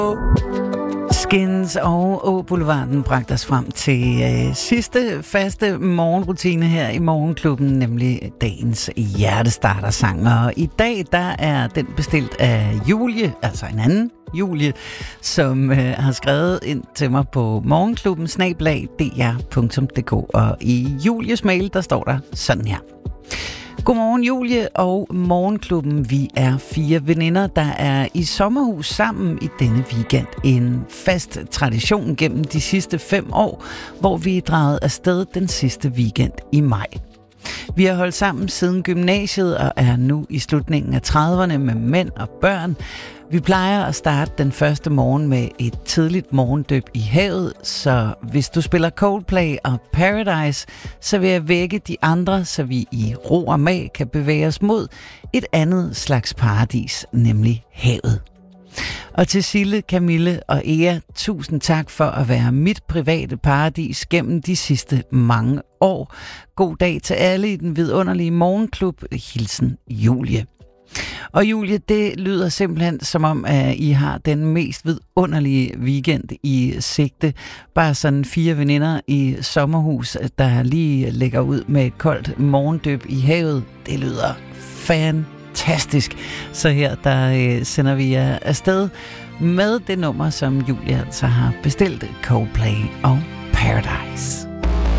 Skins og Åboulevarden bragte os frem til sidste faste morgenrutine her i Morgenklubben, nemlig dagens hjertestartersang. Og i dag, der er den bestilt af Julie, altså en anden Julie, som har skrevet ind til mig på morgenklubben@dr.dk. Og i Julies mail, der står der sådan her. Godmorgen Julie og Morgenklubben. Vi er 4 veninder, der er i sommerhus sammen i denne weekend. En fast tradition gennem de sidste 5 år, hvor vi er draget afsted den sidste weekend i maj. Vi har holdt sammen siden gymnasiet og er nu i slutningen af 30'erne med mænd og børn. Vi plejer at starte den første morgen med et tidligt morgendyp i havet, så hvis du spiller Coldplay og Paradise, så vil jeg vække de andre, så vi i ro og mag kan bevæge os mod et andet slags paradis, nemlig havet. Og til Sille, Camille og Ea, tusind tak for at være mit private paradis gennem de sidste mange år. God dag til alle i den vidunderlige morgenklub. Hilsen Julie. Og Julie, det lyder simpelthen som om, at I har den mest vidunderlige weekend i sigte. Bare sådan 4 veninder i sommerhus, der lige lægger ud med et koldt morgendyp i havet. Det lyder fantastisk. Så her, der sender vi jer afsted med det nummer, som Julie altså har bestilt, Coldplay og Paradise.